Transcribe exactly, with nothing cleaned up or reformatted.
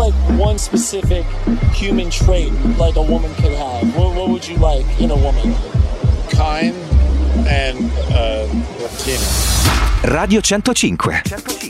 like one specific human trait like a woman could have? What, what would you like in a woman? Kind and uh, Latina. Radio centocinque.